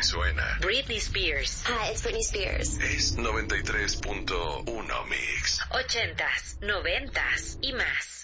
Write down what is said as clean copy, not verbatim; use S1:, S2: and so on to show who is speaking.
S1: suena.
S2: Britney Spears.
S3: Hi, it's Britney Spears.
S1: Es 93.1 Mix.
S2: 80s, 90s y más.